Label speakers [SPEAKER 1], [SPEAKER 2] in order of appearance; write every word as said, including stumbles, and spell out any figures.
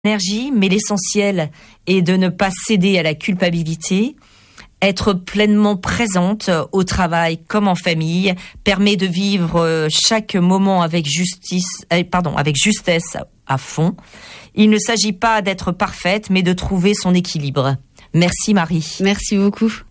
[SPEAKER 1] énergie, mais l'essentiel est de ne pas céder à la culpabilité. Être pleinement présente au travail comme en famille permet de vivre chaque moment avec justice, pardon, avec justesse à fond. Il ne s'agit pas d'être parfaite, mais de trouver son équilibre. Merci Marie.
[SPEAKER 2] Merci beaucoup.